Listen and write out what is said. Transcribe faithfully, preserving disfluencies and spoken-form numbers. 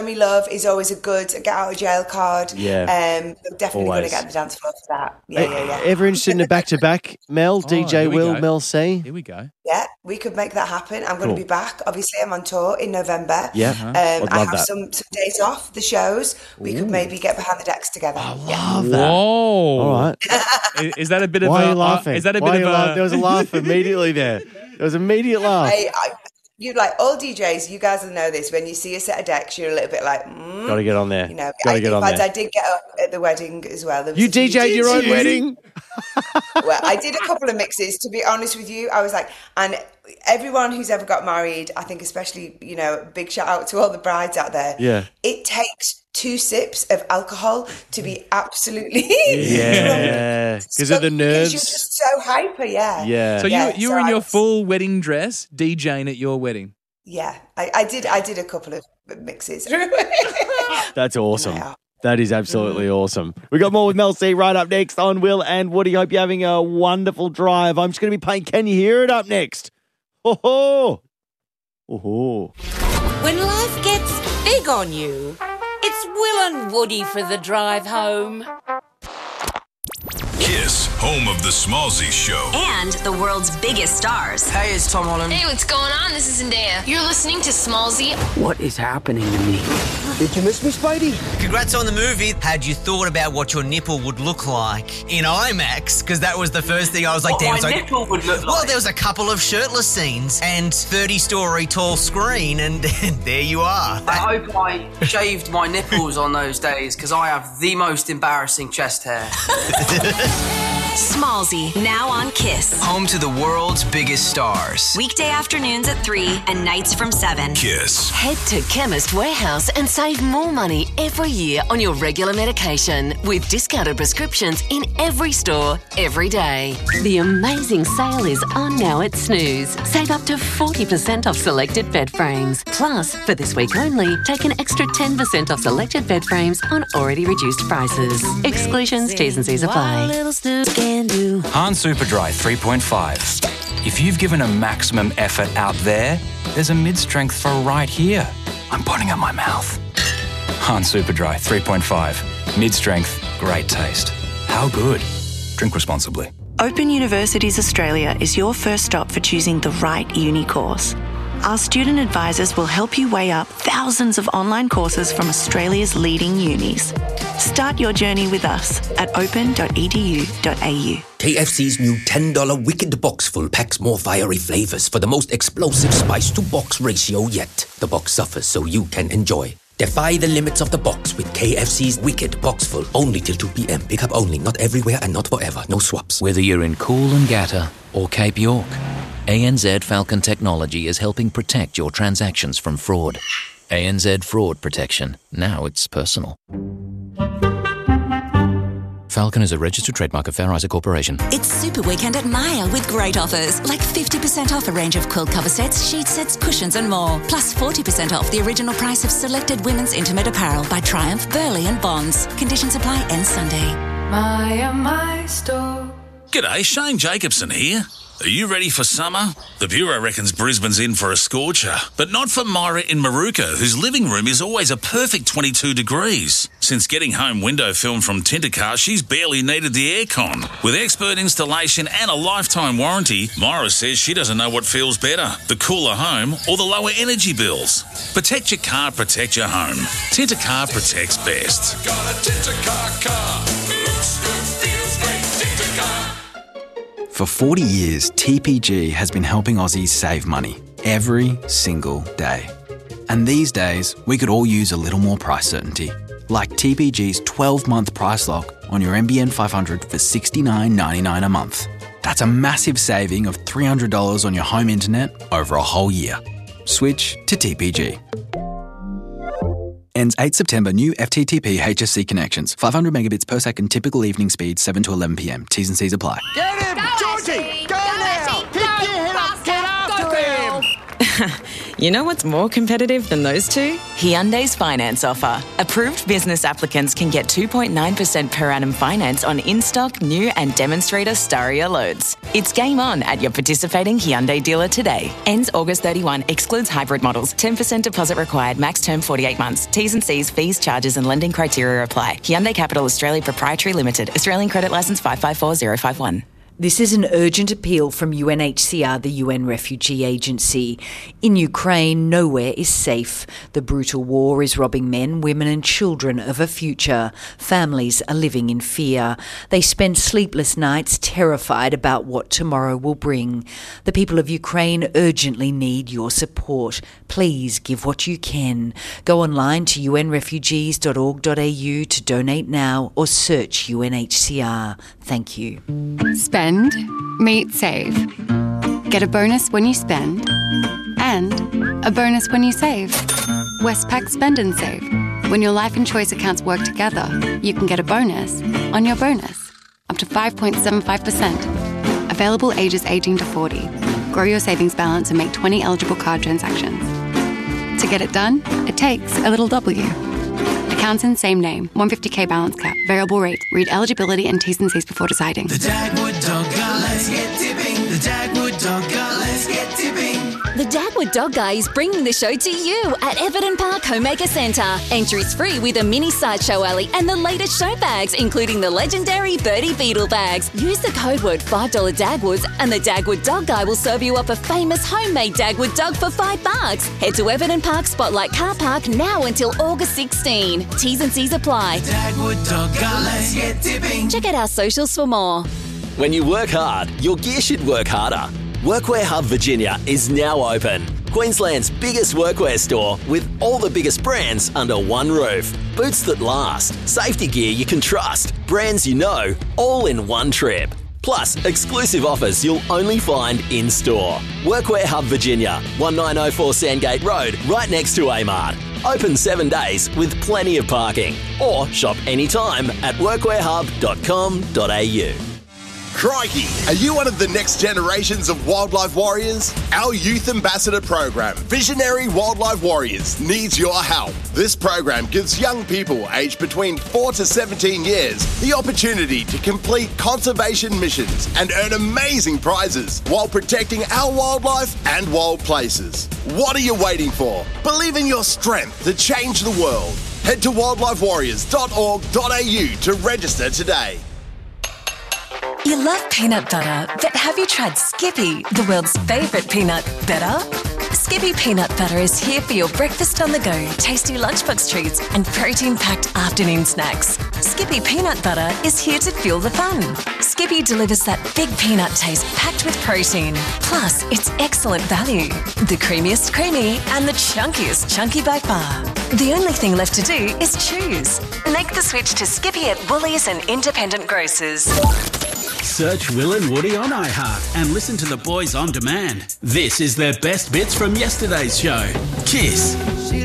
Me Love is always a good get out of jail card. Yeah. Um, definitely going to Always. get the dance floor for that. Yeah, yeah, yeah. Ever interested in a back-to-back, Mel? Oh, D J here we Will, go. Mel C? Here we go. Yeah, we could make that happen. I'm going Cool. to be back. Obviously, I'm on tour in November. Yeah, Um, I'd I love have that. some, some days off the shows. We could maybe get behind the decks together. I yeah. love that. Whoa. All right. Is, is that a bit of Why a... are you laughing? Uh, is that a Why bit are of you a... laugh- There was a laugh immediately there. There was an immediate laugh. I, I, you like all D Js. You guys will know this. When you see a set of decks, you're a little bit like, mm, Got to get on there. you know. Got I, to get in on fact, there. I did get up at the wedding as well. There was You a few D J'd your own D Js. wedding? Well, I did a couple of mixes. To be honest with you, I was like, and everyone who's ever got married, I think especially, you know, big shout out to all the brides out there. Yeah. It takes two sips of alcohol to be absolutely Yeah. Because of the Because nerves. you're just so hyper, yeah. Yeah. So Yeah, you, you so were in I your was- full wedding dress, DJing at your wedding. Yeah, I, I did. I did a couple of mixes. That's awesome. Yeah. That is absolutely awesome. We got more with Mel C right up next on Will and Woody. Hope you're having a wonderful drive. I'm just going to be playing Can You Hear It up next. Ho ho. Ho ho. When life gets big on you, it's Will and Woody for the drive home. Kiss, home of the Smallzy Show. And the world's biggest stars. Hey, it's Tom Holland. Hey, what's going on? This is Zendaya. You're listening to Smallzy. What is happening to me? Did you miss me, Spidey? Congrats on the movie. Had you thought about what your nipple would look like in IMAX? Because that was the first thing I was like, What damn. my it's like- nipple would look Well, like? there was a couple of shirtless scenes and thirty-story tall screen, and there you are. I hope I shaved my nipples on those days because I have the most embarrassing chest hair. Smallzy, now on Kiss. Home to the world's biggest stars. Weekday afternoons at three and nights from seven. Kiss. Head to Chemist Warehouse and save more money every year on your regular medication with discounted prescriptions in every store, every day. The amazing sale is on now at Snooze. Save up to forty percent off selected bed frames. Plus, for this week only, take an extra ten percent off selected bed frames on already reduced prices. Exclusions, T's and C's apply. Han Superdry three point five. If you've given a maximum effort out there, there's a mid-strength for right here. I'm putting up my mouth. Han Superdry three point five. Mid-strength, great taste. How good? Drink responsibly. Open Universities Australia is your first stop for choosing the right uni course. Our student advisors will help you weigh up thousands of online courses from Australia's leading unis. Start your journey with us at open dot e d u dot a u. K F C's new ten dollar Wicked Box Full packs more fiery flavors for the most explosive spice-to-box ratio yet. The box suffers so you can enjoy. Defy the limits of the box with K F C's Wicked Box Full. Only till two p.m. Pick up only, not everywhere and not forever. No swaps. Whether you're in Coolangatta or Cape York, A N Z Falcon Technology is helping protect your transactions from fraud. A N Z Fraud Protection. Now it's personal. Falcon is a registered trademark of Fair Isaac Corporation. It's Super Weekend at Maya with great offers, like fifty percent off a range of quilt cover sets, sheet sets, cushions and more. Plus forty percent off the original price of selected women's intimate apparel by Triumph, Burley and Bonds. Conditions apply end Sunday. Maya, my store. G'day, Shane Jacobson here. Are you ready for summer? The Bureau reckons Brisbane's in for a scorcher, but not for Myra in Maruka, whose living room is always a perfect twenty-two degrees. Since getting home window film from Tintercar, she's barely needed the aircon. With expert installation and a lifetime warranty, Myra says she doesn't know what feels better, the cooler home or the lower energy bills. Protect your car, protect your home. Tintercar protects best. Got a Tintercar car. Looks good, feels great. Tintercar. For forty years, T P G has been helping Aussies save money every single day. And these days, we could all use a little more price certainty. Like T P G's twelve-month price lock on your N B N five hundred for sixty-nine ninety-nine a month. That's a massive saving of three hundred dollars on your home internet over a whole year. Switch to T P G. Ends eighth September. New F T T P H S C connections. five hundred megabits per second. Typical evening speed. seven to eleven p.m. T's and C's apply. Get him! Georgie! Go, now! Keep your head up! Get after him! You know what's more competitive than those two? Hyundai's finance offer. Approved business applicants can get two point nine percent per annum finance on in-stock, new and demonstrator Staria loads. It's game on at your participating Hyundai dealer today. Ends August thirty-first. Excludes hybrid models. ten percent deposit required. Max term forty-eight months. T's and C's, fees, charges and lending criteria apply. Hyundai Capital Australia Proprietary Limited. Australian credit licence five five four zero five one. This is an urgent appeal from U N H C R, the U N Refugee Agency. In Ukraine, nowhere is safe. The brutal war is robbing men, women and children of a future. Families are living in fear. They spend sleepless nights terrified about what tomorrow will bring. The people of Ukraine urgently need your support. Please give what you can. Go online to u n refugees dot org dot a u to donate now or search U N H C R. Thank you. Spend, meet, save. Get a bonus when you spend and a bonus when you save. Westpac Spend and Save. When your life and choice accounts work together, you can get a bonus on your bonus, up to five point seven five percent. Available ages eighteen to forty. Grow your savings balance and make twenty eligible card transactions. To get it done, it takes a little W. Accounts in same name. one hundred fifty k balance cap. Variable rate. Read eligibility and T's and C's before deciding. The Dagwood Dog Guy, let's get tipping. The Dagwood Dog Guy, let's get tipping. The Dagwood Dog Guy is bringing the show to you at Everton Park Homemaker Centre. Entries free with a mini sideshow alley and the latest show bags, including the legendary Birdie Beetle bags. Use the code word five dollars Dagwoods and the Dagwood Dog Guy will serve you up a famous homemade Dagwood dog for five bucks. Head to Everton Park Spotlight Car Park now until August sixteenth. T's and C's apply. The Dagwood Dog Guy, let's get tipping. Check out our socials for more. When you work hard, your gear should work harder. Workwear Hub Virginia is now open. Queensland's biggest workwear store with all the biggest brands under one roof. Boots that last, safety gear you can trust, brands you know, all in one trip. Plus, exclusive offers you'll only find in-store. Workwear Hub Virginia, nineteen oh four Sandgate Road, right next to Amart. Open seven days with plenty of parking. Or shop anytime at workwear hub dot com dot a u. Crikey! Are you one of the next generations of wildlife warriors? Our Youth Ambassador program, Visionary Wildlife Warriors, needs your help. This program gives young people aged between four to seventeen years the opportunity to complete conservation missions and earn amazing prizes while protecting our wildlife and wild places. What are you waiting for? Believe in your strength to change the world. Head to wildlife warriors dot org dot a u to register today. You love peanut butter, but have you tried Skippy, the world's favourite peanut butter? Skippy peanut butter is here for your breakfast on the go, tasty lunchbox treats and protein-packed afternoon snacks. Skippy peanut butter is here to fuel the fun. Skippy delivers that big peanut taste packed with protein. Plus, it's excellent value. The creamiest creamy and the chunkiest chunky by far. The only thing left to do is choose. Make the switch to Skippy at Woolies and independent grocers. Search Will and Woody on iHeart and listen to the boys on demand. This is their best bits from yesterday's show. Kiss.